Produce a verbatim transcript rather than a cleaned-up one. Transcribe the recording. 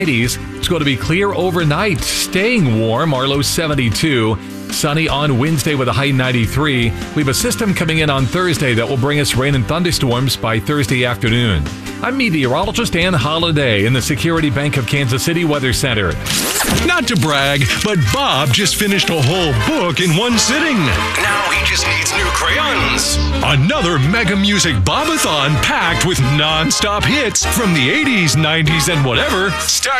eighties. It's going to be clear overnight, staying warm, our low seventy-two. Sunny on Wednesday with a high ninety-three. We have a system coming in on Thursday that will bring us rain and thunderstorms by Thursday afternoon. I'm meteorologist Ann Holiday in the Security Bank of Kansas City Weather Center. Not to brag, but Bob just finished a whole book in one sitting. Now he just needs new crayons. Another Mega Music Bobathon packed with non-stop hits from the eighties, nineties, and whatever. Start